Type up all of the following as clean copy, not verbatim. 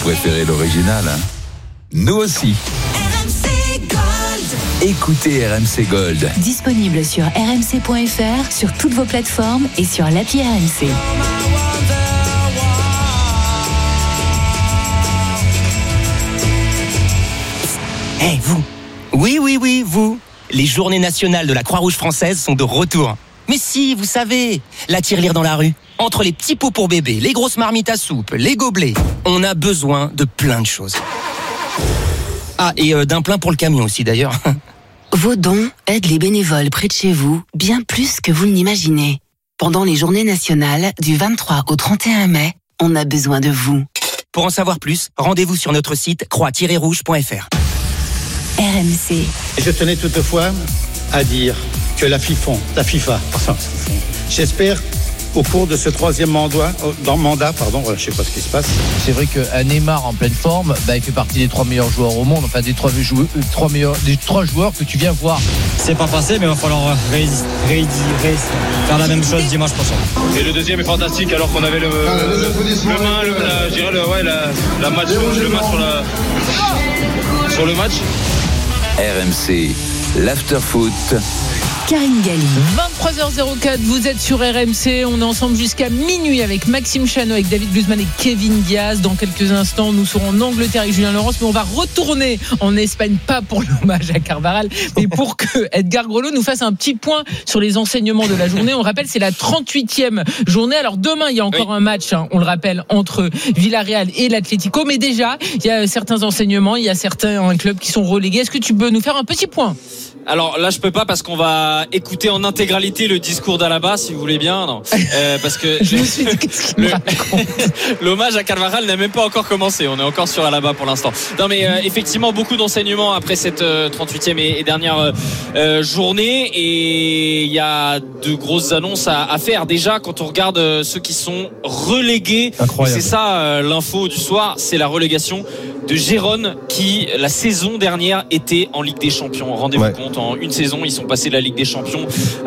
préférez l'original, hein? Nous aussi. RMC Gold. Écoutez RMC Gold. Disponible sur rmc.fr, sur toutes vos plateformes et sur l'appli RMC. Hey, vous. Oui, vous. Les journées nationales de la Croix-Rouge française sont de retour. Mais si, vous savez, la tirelire dans la rue. Entre les petits pots pour bébé, les grosses marmites à soupe, les gobelets, on a besoin de plein de choses. Ah, et d'un plein pour le camion aussi d'ailleurs. Vos dons aident les bénévoles près de chez vous bien plus que vous ne l'imaginez. Pendant les journées nationales du 23 au 31 mai, on a besoin de vous. Pour en savoir plus, rendez-vous sur notre site croix-rouge.fr. RMC. Je tenais toutefois à dire que la FIFA, j'espère au cours de ce troisième mandat, je sais pas ce qui se passe. C'est vrai que Neymar en pleine forme, il fait partie des 3 meilleurs joueurs au monde, enfin des 3 joueurs que tu viens voir. C'est pas passé, mais il va falloir faire la même chose dimanche prochain. Et le deuxième est fantastique, alors qu'on avait le match sur le match. RMC, l'after-foot. Karine Galli. 23h04, vous êtes sur RMC. On est ensemble jusqu'à minuit avec Maxime Chano, avec David Guzman et Kevin Diaz. Dans quelques instants, nous serons en Angleterre avec Julien Laurence. Mais on va retourner en Espagne, pas pour l'hommage à Carvajal, mais pour que Edgar Grelot nous fasse un petit point sur les enseignements de la journée. On rappelle, c'est la 38e journée. Alors demain, il y a encore un match, on le rappelle, entre Villarreal et l'Atlético. Mais déjà, il y a certains enseignements, il y a certains clubs qui sont relégués. Est-ce que tu peux nous faire un petit point ? Alors là, je peux pas parce qu'on va écouter en intégralité le discours d'Alaba, si vous voulez bien. Non, parce que je me suis dit, qu'est-ce qu'il me raconte ? L'hommage à Carvajal n'a même pas encore commencé. On est encore sur Alaba pour l'instant. Non, mais effectivement, beaucoup d'enseignements après cette 38e et dernière journée. Et il y a de grosses annonces à faire. Déjà, quand on regarde ceux qui sont relégués, c'est ça l'info du soir, c'est la relégation de Gérone qui, la saison dernière, était en Ligue des Champions. Rendez-vous compte, en une saison, ils sont passés de la Ligue des Champions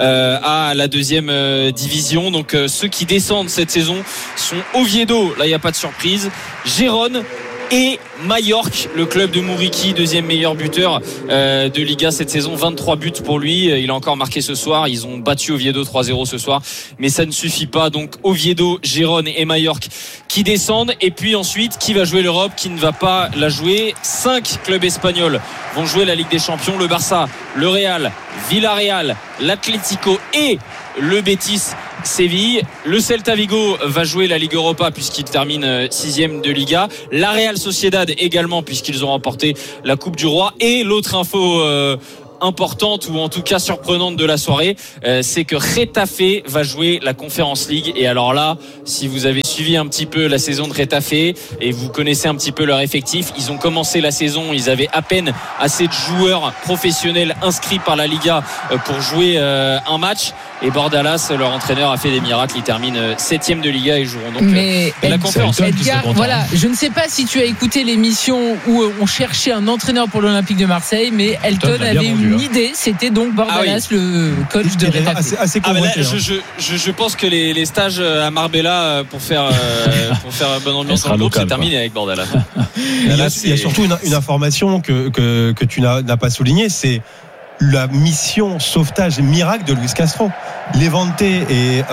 à la deuxième division. Donc ceux qui descendent cette saison sont Oviedo, là il n'y a pas de surprise, Gérone et Mallorca, le club de Mouriki, deuxième meilleur buteur de Liga cette saison, 23 buts pour lui, il a encore marqué ce soir, ils ont battu Oviedo 3-0 ce soir, mais ça ne suffit pas, donc Oviedo, Gérone et Mallorca qui descendent, et puis ensuite qui va jouer l'Europe, qui ne va pas la jouer. 5 clubs espagnols vont jouer la Ligue des Champions, le Barça, le Real, Villarreal, l'Atlético et le Betis Séville. Le Celta Vigo va jouer la Ligue Europa puisqu'il termine 6e de Liga. La Real Sociedad également puisqu'ils ont remporté la Coupe du Roi. Et l'autre info importante ou en tout cas surprenante de la soirée, c'est que Getafe va jouer la Conference League. Et alors là, si vous avez suivi un petit peu la saison de Getafe et vous connaissez un petit peu leur effectif, ils ont commencé la saison, ils avaient à peine assez de joueurs professionnels inscrits par la Liga pour jouer un match. Et Bordalas, leur entraîneur, a fait des miracles. Ils terminent 7e de Liga et joueront donc la conférence. Edgar, voilà, je ne sais pas si tu as écouté l'émission où on cherchait un entraîneur pour l'Olympique de Marseille, mais Elton avait une idée. C'était donc Bordalas, le coach de Getafe. Assez convaincu. Je pense que les stages à Marbella pour faire bonne ambiance dans le groupe, c'est terminé avec Bordalas. Il y a surtout une information que tu n'as pas soulignée, c'est la mission sauvetage miracle de Luis Castro. Levante est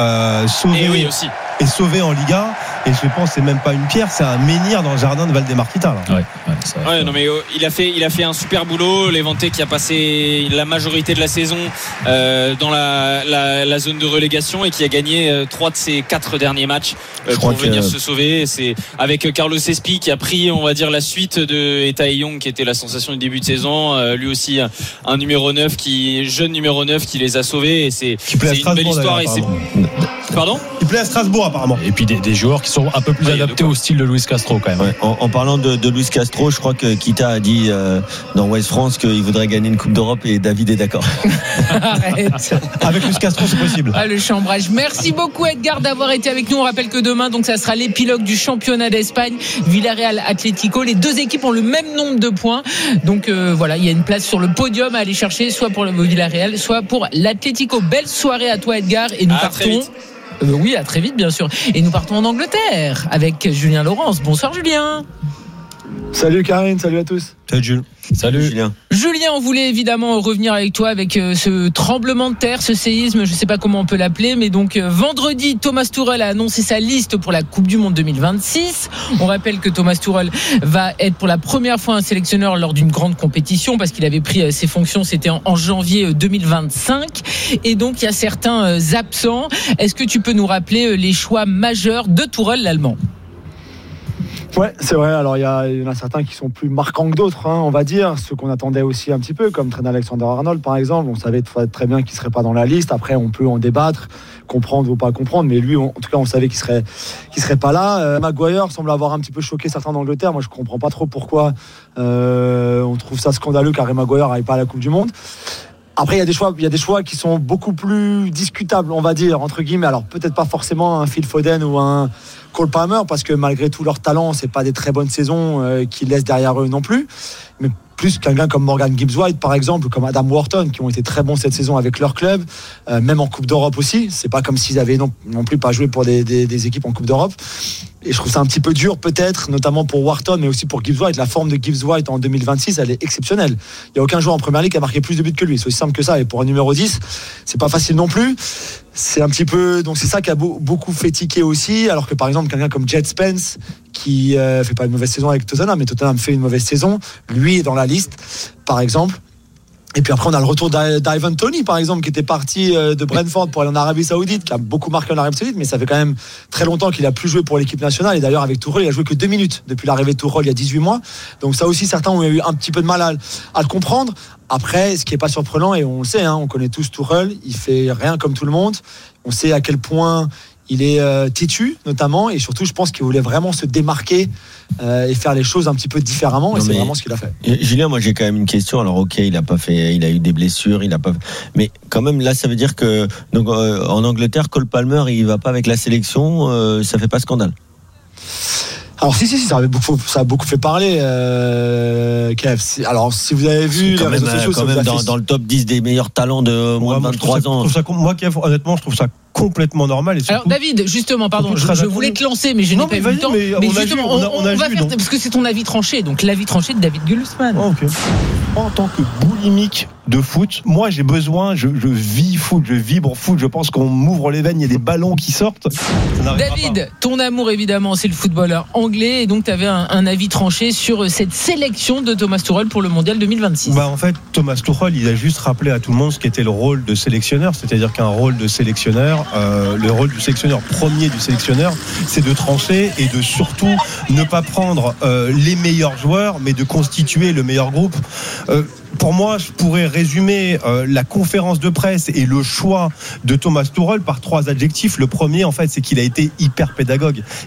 sauvé en Liga, et je pense que c'est même pas une pierre, c'est un menhir dans le jardin de Valdemarquita là. Non mais il a fait un super boulot. Levante qui a passé la majorité de la saison dans la zone de relégation et qui a gagné 3 de ses 4 derniers matchs pour venir se sauver. C'est avec Carlos Espi qui a pris, on va dire, la suite de Etae Young qui était la sensation du début de saison. Lui aussi un numéro 9 jeune numéro 9 qui les a sauvés, et c'est une belle histoire. Et c'est... Pardon ? Il plaît à Strasbourg apparemment. Et puis des joueurs qui sont un peu plus adaptés au style de Luis Castro quand même. Ouais, en parlant de Luis Castro, je crois que Kita a dit dans West France qu'il voudrait gagner une Coupe d'Europe, et David est d'accord. Arrête. Avec Luis Castro, c'est possible. Le chambrage. Merci beaucoup Edgar d'avoir été avec nous. On rappelle que demain, donc, ça sera l'épilogue du championnat d'Espagne. Villarreal, Atlético. Les deux équipes ont le même nombre de points. Donc voilà, il y a une place sur le podium à aller chercher, soit pour le Villarreal, soit pour l'Atlético. Belle soirée à toi Edgar, et nous partons. Oui, à très vite bien sûr. Et nous partons en Angleterre avec Julien Laurence. Bonsoir Julien. Salut Karine, salut à tous. Salut Jules. Salut Julien. Julien, on voulait évidemment revenir avec toi avec ce tremblement de terre, ce séisme, je ne sais pas comment on peut l'appeler, mais donc vendredi, Thomas Tuchel a annoncé sa liste pour la Coupe du Monde 2026. On rappelle que Thomas Tuchel va être pour la première fois un sélectionneur lors d'une grande compétition parce qu'il avait pris ses fonctions, c'était en janvier 2025. Et donc il y a certains absents. Est-ce que tu peux nous rappeler les choix majeurs de Tuchel, l'Allemand ? Ouais, c'est vrai. Alors, il y en a certains qui sont plus marquants que d'autres, on va dire. Ceux qu'on attendait aussi un petit peu, comme Trent Alexander-Arnold, par exemple. On savait très bien qu'il ne serait pas dans la liste. Après, on peut en débattre, comprendre ou pas comprendre. Mais lui, en tout cas, on savait qu'il serait pas là. Maguire semble avoir un petit peu choqué certains d'Angleterre. Moi, je comprends pas trop pourquoi on trouve ça scandaleux qu'Harry Maguire n'aille pas à la Coupe du Monde. Après, il y a des choix qui sont beaucoup plus discutables, on va dire, entre guillemets. Alors, peut-être pas forcément un Phil Foden ou un Cole Palmer, parce que malgré tout leur talent, c'est pas des très bonnes saisons qu'ils laissent derrière eux non plus. Mais plus quelqu'un comme Morgan Gibbs-White, par exemple, ou comme Adam Wharton, qui ont été très bons cette saison avec leur club, même en Coupe d'Europe aussi. C'est pas comme s'ils avaient non plus pas joué pour des équipes en Coupe d'Europe. Et je trouve ça un petit peu dur, peut-être, notamment pour Wharton, mais aussi pour Gibbs-White. La forme de Gibbs-White en 2026, elle est exceptionnelle. Il n'y a aucun joueur en Première Ligue qui a marqué plus de buts que lui. C'est aussi simple que ça. Et pour un numéro 10, c'est pas facile non plus. C'est un petit peu, donc c'est ça qui a beaucoup fait tiquer aussi. Alors que par exemple, quelqu'un comme Jed Spence, qui fait pas une mauvaise saison avec Tottenham, mais Tottenham fait une mauvaise saison, lui est dans la liste, par exemple. Et puis après, on a le retour d'Ivan Toney, par exemple, qui était parti de Brentford pour aller en Arabie Saoudite, qui a beaucoup marqué en Arabie Saoudite, mais ça fait quand même très longtemps qu'il a plus joué pour l'équipe nationale. Et d'ailleurs, avec Tuchel, il a joué que 2 minutes depuis l'arrivée de Tuchel il y a 18 mois. Donc ça aussi, certains ont eu un petit peu de mal à le comprendre. Après, ce qui est pas surprenant, et on le sait, on connaît tous Tuchel, il fait rien comme tout le monde. On sait à quel point il est têtu, notamment, et surtout, je pense qu'il voulait vraiment se démarquer et faire les choses un petit peu différemment. Et c'est vraiment ce qu'il a fait. Julien, moi j'ai quand même une question. Alors ok, il a eu des blessures, mais quand même là, ça veut dire que donc en Angleterre, Cole Palmer, il va pas avec la sélection, ça fait pas scandale? Alors si, ça a beaucoup fait parler, Kev. Alors si vous avez vu les réseaux sociaux, quand même dans le top 10 des meilleurs talents de moins de 23 ans. Moi, Kev, honnêtement, je trouve ça complètement normal. Et alors David, justement, pardon, je voulais te lancer, mais je n'ai pas eu le temps. Mais justement, on va faire, parce que c'est ton avis tranché, donc l'avis tranché de David Gulsman. Oh, okay. En tant que boulimique de foot, moi j'ai besoin, je vis foot, je vibre foot, je pense qu'on m'ouvre les veines, il y a des ballons qui sortent. David, ton amour évidemment c'est le footballeur anglais, et donc tu avais un avis tranché sur cette sélection de Thomas Tuchel pour le Mondial 2026. En fait, Thomas Tuchel, il a juste rappelé à tout le monde ce qu'était le rôle de sélectionneur, c'est-à-dire qu'un rôle de sélectionneur, le rôle du sélectionneur, premier du sélectionneur, c'est de trancher et de surtout ne pas prendre les meilleurs joueurs, mais de constituer le meilleur groupe. Pour moi, je pourrais résumer la conférence de presse et le choix de Thomas Tuchel par 3 adjectifs. Le premier, en fait, c'est qu'il a été hyper pédagogue.